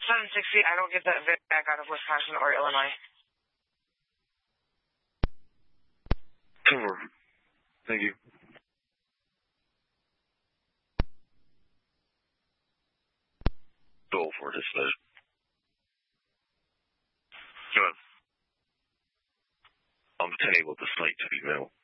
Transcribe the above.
760, I don't get that VIN back out of Wisconsin or Illinois. Thank you. Go for dispatch. Good. I'm 10 able to site to be mail.